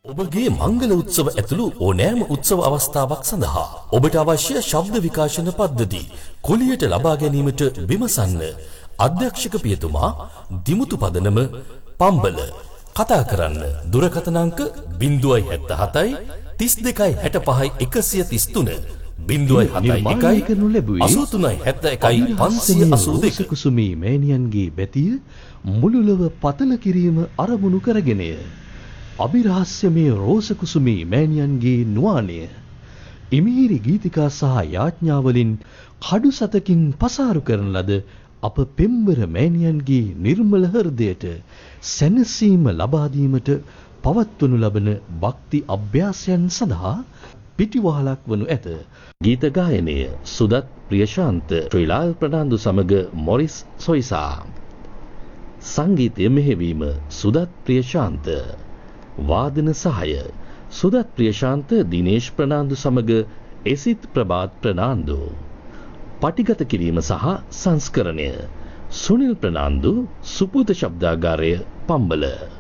ඔබගේ මංගල උත්සව ඇතුළු ඕනෑම උත්සව අවස්ථාවක් සඳහා ඔබට අවශ්‍ය ශබ්ද විකාශන පද්ධති කුලියට ලබා ගැනීමට විමසන්න. අධ්‍යක්ෂක පියතුමා දිමුතු පදනම පම්බල. කතා කරන්න දුරකථන අංක 077 32 65 133 071 83 71 582 කුසුමී මෑණියන්ගේ බැතිය මුළුලව පතල කිරීම අරමුණු කරගෙනය. අභිරහස්‍යමය රෝස කුසුමී මෑණියන්ගේ නුවාණය ඉමිහිරි ගීතිකා සහ යාඥාවලින් කඩු සතකින් පසාරු කරන ලද අප පෙම්වර මෑණියන්ගේ නිර්මල හෘදයට සැනසීම ලබා දීමට පවත්වනු ලබන භක්ති අභ්‍යාසයන් සඳහා පිටිවහලක් වනු ඇත. ගීත ගායනය සුදත් ප්‍රියශාන්ත, ශ්‍රීලාල් ප්‍රනාන්දු සමග මොරිස් සොයිසා. සංගීතය මෙහෙවීම සුදත් ප්‍රියශාන්ත. වාදන සහාය සුදත් ප්‍රියශාන්ත, දිනේෂ් ප්‍රනාන්දු සමග එසිත් ප්‍රභාත් ප්‍රනාන්දු. පටිගත කිරීම සහ සංස්කරණය සුනිල් ප්‍රනාන්දු, සුපුත ශබ්දාගාරය පම්බල.